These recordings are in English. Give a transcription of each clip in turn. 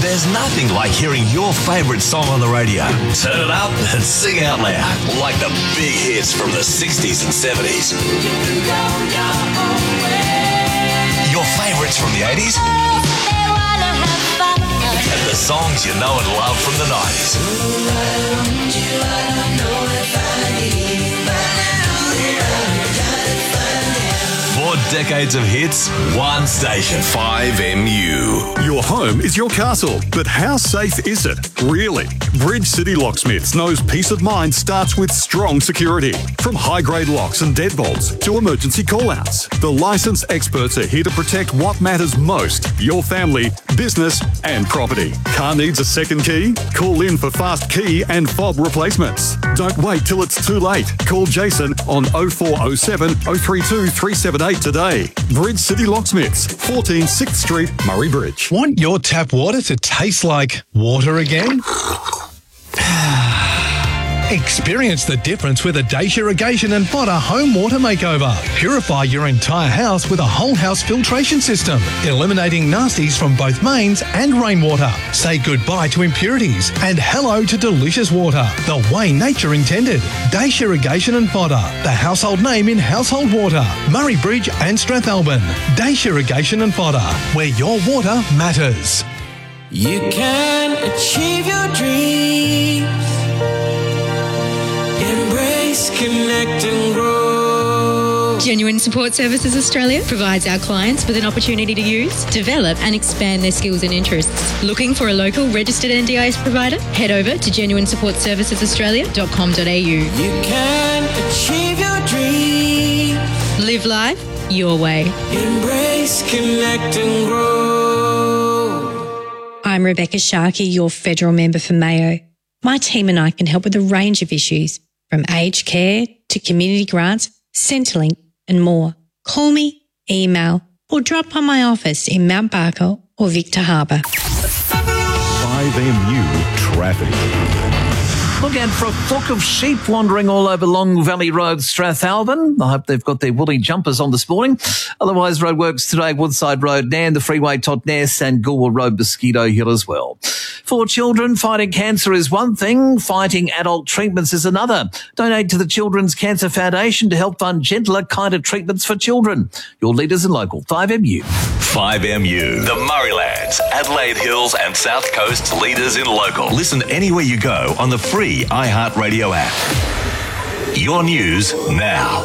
There's nothing like hearing your favourite song on the radio. Turn it up and sing out loud, like the big hits from the 60s and 70s. Your favourites from the 80s. And the songs you know and love from the 90s. 4 decades of hits, one station. 5MU. Your home is your castle, but how safe is it? Really? Bridge City Locksmiths knows peace of mind starts with strong security. From high-grade locks and deadbolts to emergency call-outs, the licensed experts are here to protect what matters most: your family, business and property. Car needs a second key? Call in for fast key and fob replacements. Don't wait till it's too late. Call Jason on 0407 032 378 today. Bridge City Locksmiths, 14 6th Street, Murray Bridge. Want your tap water to taste like water again? Experience the difference with a Dacia Irrigation and Fodder home water makeover. Purify your entire house with a whole house filtration system, eliminating nasties from both mains and rainwater. Say goodbye to impurities and hello to delicious water, the way nature intended. Dacia Irrigation and Fodder, the household name in household water. Murray Bridge and Strathalbyn. Dacia Irrigation and Fodder, where your water matters. You can achieve your dreams. Embrace, connect and grow. Genuine Support Services Australia provides our clients with an opportunity to use, develop and expand their skills and interests. Looking for a local registered NDIS provider? Head over to genuinesupportservicesaustralia.com.au. You can achieve your dreams. Live life your way. Embrace, connect and grow. I'm Rebecca Sharkey, your federal member for Mayo. My team and I can help with a range of issues, from aged care to community grants, Centrelink and more. Call me, email or drop by my office in Mount Barker or Victor Harbour. 5MU Traffic. Look out for a flock of sheep wandering all over Long Valley Road, Strathalbyn. I hope they've got their woolly jumpers on this morning. Otherwise, roadworks today, Woodside Road, Nan, the freeway, Totnes and Goolwa Road, Mosquito Hill as well. For children, fighting cancer is one thing, fighting adult treatments is another. Donate to the Children's Cancer Foundation to help fund gentler, kinder treatments for children. Your leaders in local, 5MU. 5MU, the Murraylands, Adelaide Hills and South Coast's leaders in local. Listen anywhere you go on the free iHeartRadio app. Your news now.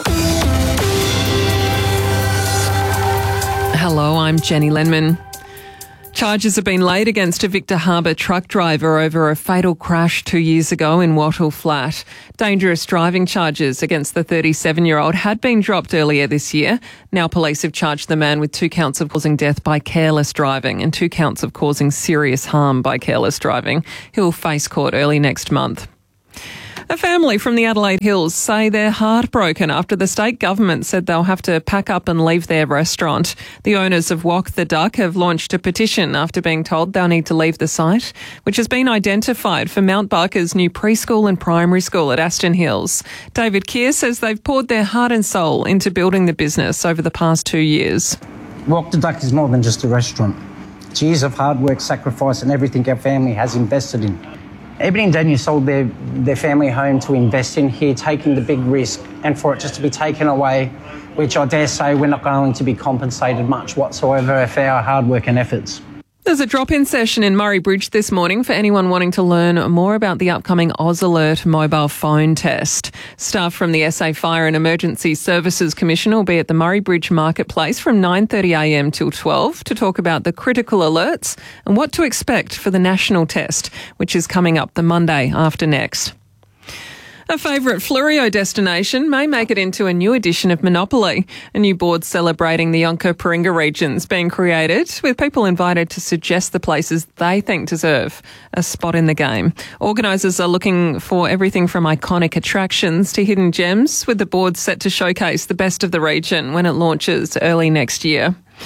Hello, I'm Jenny Lenman. Charges have been laid against a Victor Harbour truck driver over a fatal crash 2 years ago in Wattle Flat. Dangerous driving charges against the 37-year-old had been dropped earlier this year. Now police have charged the man with 2 counts of causing death by careless driving and 2 counts of causing serious harm by careless driving. He'll face court early next month. A family from the Adelaide Hills say they're heartbroken after the state government said they'll have to pack up and leave their restaurant. The owners of Wok the Duck have launched a petition after being told they'll need to leave the site, which has been identified for Mount Barker's new preschool and primary school at Aston Hills. David Keir says they've poured their heart and soul into building the business over the past 2 years. Wok the Duck is more than just a restaurant. It's years of hard work, sacrifice and everything our family has invested in. Ebony and Daniel sold their family home to invest in here, taking the big risk, and for it just to be taken away, which I dare say we're not going to be compensated much whatsoever for our hard work and efforts. There's a drop-in session in Murray Bridge this morning for anyone wanting to learn more about the upcoming Oz Alert mobile phone test. Staff from the SA Fire and Emergency Services Commission will be at the Murray Bridge Marketplace from 9:30am till 12 to talk about the critical alerts and what to expect for the national test, which is coming up the Monday after next. A favourite Fleurieu destination may make it into a new edition of Monopoly. A new board celebrating the Yunka-Paringa regions being created, with people invited to suggest the places they think deserve a spot in the game. Organisers are looking for everything from iconic attractions to hidden gems, with the board set to showcase the best of the region when it launches early next year.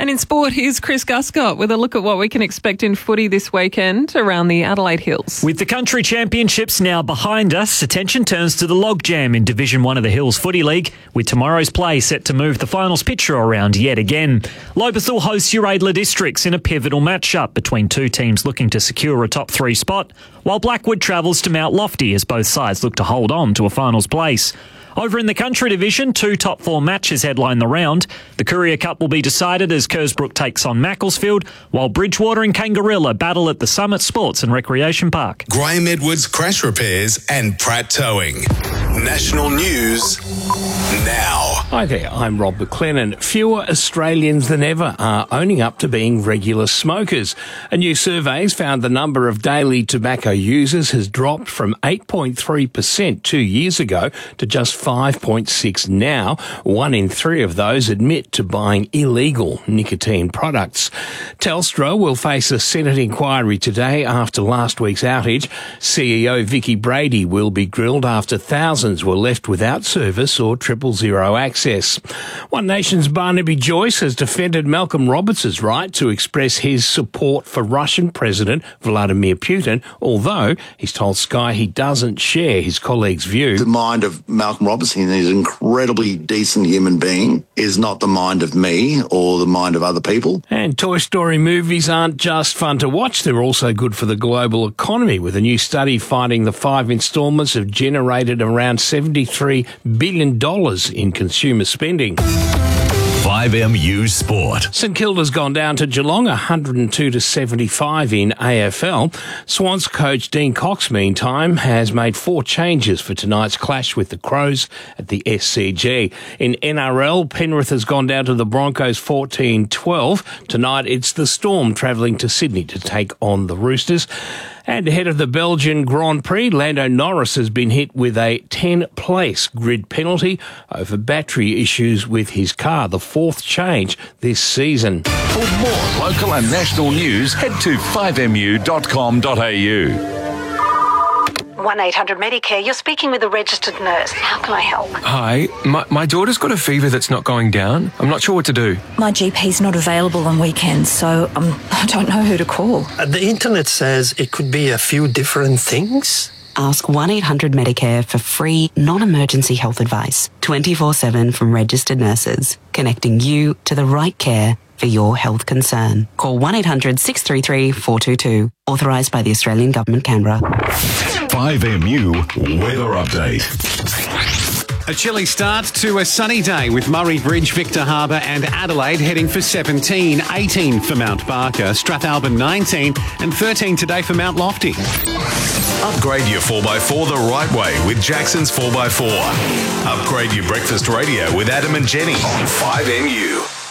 And in sport, here's Chris Guscott with a look at what we can expect in footy this weekend around the Adelaide Hills. With the country championships now behind us, attention turns to the logjam in Division 1 of the Hills Footy League, with tomorrow's play set to move the finals picture around yet again. Lobethal hosts Uradla Districts in a pivotal matchup between two teams looking to secure a top 3 spot, while Blackwood travels to Mount Lofty as both sides look to hold on to a finals place. Over in the Country Division, 2 top 4 matches headline the round. The Courier Cup will be decided as Kersbrook takes on Macclesfield, while Bridgewater and Kangarilla battle at the Summit Sports and Recreation Park. Graham Edwards Crash Repairs and Pratt Towing. National news now. Hi there, I'm Rob McLennan. Fewer Australians than ever are owning up to being regular smokers. A new survey has found the number of daily tobacco users has dropped from 8.3% 2 years ago to just 5.6% now. 1 in 3 of those admit to buying illegal nicotine products. Telstra will face a Senate inquiry today after last week's outage. CEO Vicky Brady will be grilled after thousands were left without service or 000 access. One Nation's Barnaby Joyce has defended Malcolm Roberts' right to express his support for Russian President Vladimir Putin, although he's told Sky he doesn't share his colleague's view. The mind of Malcolm Robertson is an incredibly decent human being, is not the mind of me or the mind of other people. And Toy Story movies aren't just fun to watch, they're also good for the global economy, with a new study finding the 5 instalments have generated around $73 billion in consumer spending. 5MU Sport. St Kilda's gone down to Geelong 102-75 in AFL. Swans coach Dean Cox, meantime, has made 4 changes for tonight's clash with the Crows at the SCG. In NRL, Penrith has gone down to the Broncos 14-12. Tonight it's the Storm travelling to Sydney to take on the Roosters. And ahead of the Belgian Grand Prix, Lando Norris has been hit with a 10-place grid penalty over battery issues with his car, the 4th change this season. For more local and national news, head to 5mu.com.au. 1-800-Medicare, you're speaking with a registered nurse. How can I help? Hi, my daughter's got a fever that's not going down. I'm not sure what to do. My GP's not available on weekends, so I don't know who to call. The internet says it could be a few different things. Ask 1-800-Medicare for free, non-emergency health advice, 24/7 from registered nurses, connecting you to the right care for your health concern. Call 1-800-633-422. Authorised by the Australian Government, Canberra. 5MU Weather Update. A chilly start to a sunny day with Murray Bridge, Victor Harbour and Adelaide heading for 17, 18 for Mount Barker, Strathalbyn 19 and 13 today for Mount Lofty. Upgrade your 4x4 the right way with Jackson's 4x4. Upgrade your breakfast radio with Adam and Jenny on 5MU.